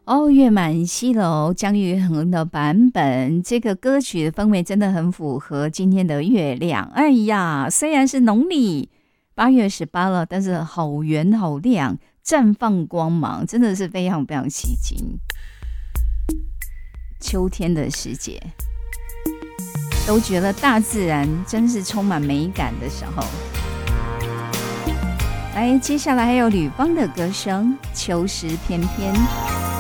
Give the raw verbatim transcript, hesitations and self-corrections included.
哦，月满西楼，姜育恒的版本，这个歌曲的氛围真的很符合今天的月亮。哎呀，虽然是农历八月十八了，但是好圆好亮，绽放光芒，真的是非常非常吸睛。秋天的时节，都觉得大自然真是充满美感的时候。来，接下来还有吕方的歌声《秋时翩翩》。